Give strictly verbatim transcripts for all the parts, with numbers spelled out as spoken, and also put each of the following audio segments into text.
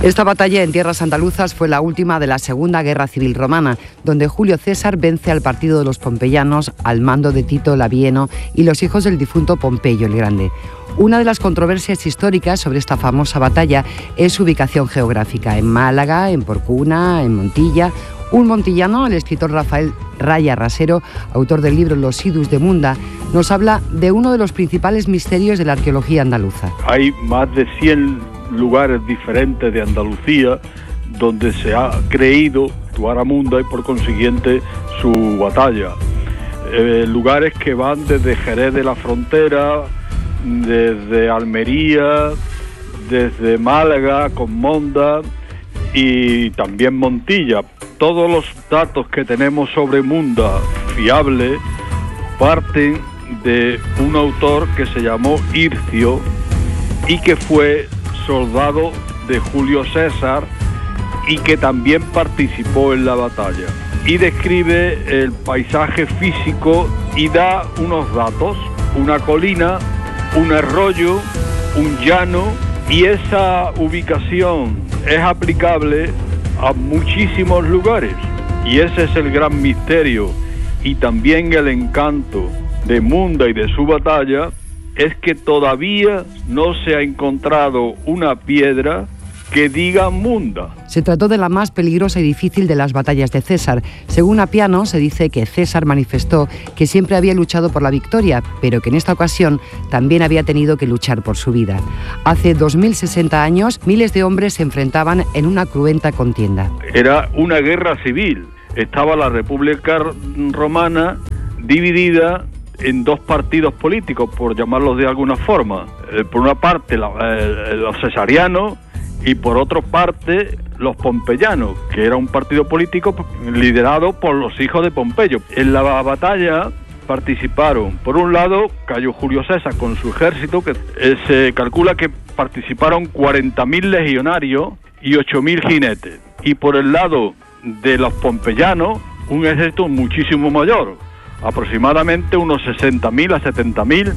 Esta batalla en tierras andaluzas fue la última de la Segunda Guerra Civil Romana, donde Julio César vence al partido de los pompeyanos al mando de Tito Labieno y los hijos del difunto Pompeyo el Grande. Una de las controversias históricas sobre esta famosa batalla es su ubicación geográfica, en Málaga, en Porcuna, en Montilla. Un montillano, el escritor Rafael Raya Rasero, autor del libro Los idus de Munda, nos habla de uno de los principales misterios de la arqueología andaluza. Hay más de cien lugares diferentes de Andalucía donde se ha creído Tuaramunda y por consiguiente su batalla. Eh, lugares que van desde Jerez de la Frontera, desde Almería, desde Málaga con Monda y también Montilla. Todos los datos que tenemos sobre Munda fiables parten de un autor que se llamó Hircio y que fue soldado de Julio César y que también participó en la batalla. Y describe el paisaje físico y da unos datos, una colina, un arroyo, un llano, y esa ubicación es aplicable a muchísimos lugares. Y ese es el gran misterio y también el encanto de Munda y de su batalla, es que todavía no se ha encontrado una piedra que diga Munda. Se trató de la más peligrosa y difícil de las batallas de César. Según Apiano, se dice que César manifestó que siempre había luchado por la victoria, pero que en esta ocasión también había tenido que luchar por su vida. Hace dos mil sesenta años, miles de hombres se enfrentaban en una cruenta contienda. Era una guerra civil. Estaba la República Romana dividida en dos partidos políticos, por llamarlos de alguna forma. Eh, por una parte la, eh, los cesarianos y por otra parte los pompeyanos, que era un partido político liderado por los hijos de Pompeyo. En la batalla participaron, por un lado, cayó Julio César con su ejército, que eh, se calcula que participaron cuarenta mil legionarios y ocho mil jinetes. Y por el lado de los pompeyanos, un ejército muchísimo mayor, aproximadamente unos sesenta mil a setenta mil,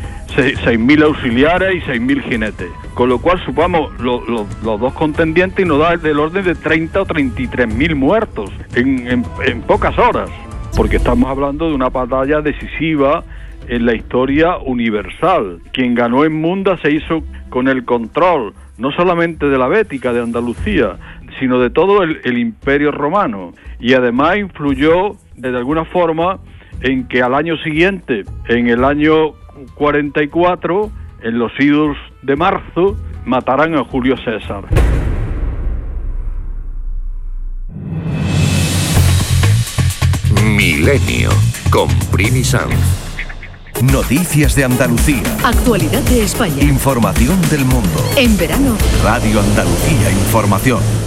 seis mil auxiliares y seis mil jinetes. Con lo cual, supamos, lo, lo, los dos contendientes nos da del orden de treinta o treinta y tres mil muertos en, en, en pocas horas, porque estamos hablando de una batalla decisiva en la historia universal. Quien ganó en Munda se hizo con el control, no solamente de la Bética, de Andalucía, sino de todo el, el Imperio Romano, y además influyó de alguna forma en que al año siguiente, en el año cuarenta y cuatro, en los idus de marzo, matarán a Julio César. Milenio con Primi Sanz. Noticias de Andalucía. Actualidad de España. Información del mundo. En verano, Radio Andalucía Información.